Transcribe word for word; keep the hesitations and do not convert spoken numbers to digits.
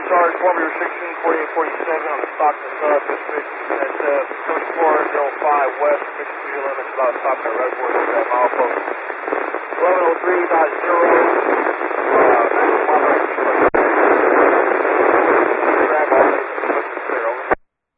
Charge Formula sixteen forty-eight forty-seven on the Stockton Sub District at uh, twenty-four oh five West, Mississippi limits about top of the Redwood uh, milepost. eleven oh three point zero